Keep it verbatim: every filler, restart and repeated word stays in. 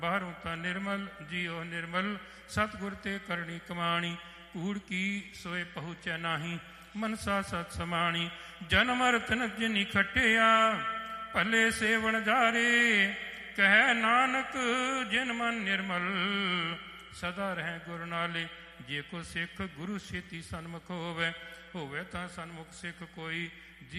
ਬਾਹਰੋਂ ਤਾਂ ਨਿਰਮਲ ਜੀਓ ਨਿਰਮਲ ਸਤਿਗੁਰ ਤੇ ਕਰਨੀ ਕਮਾਣੀ ਕੂੜ ਕੀ ਸੋਏ ਪਹੁੰਚੈ ਨਾਹੀ ਮਨਸਾ ਸਤ ਸਮਾਣੀ ਜਨਮ ਰਤਨ ਜਿਨੀ ਖਟਿਆ ਭਲੇ ਸੇਵਨ ਜਾਰੇ ਕਹਿ ਨਾਨਕ ਜਿਨ ਮਨ ਨਿਰਮਲ ਸਦਾ ਰਹਿ ਗੁਰ ਨਾਲੇ ਜੇ ਕੋ ਸਿੱਖ ਗੁਰੂ ਛੇਤੀ ਸਨਮੁਖ ਹੋਵੇ ਹੋਵੇ ਤਾਂ ਸਨਮੁਖ ਸਿੱਖ ਕੋਈ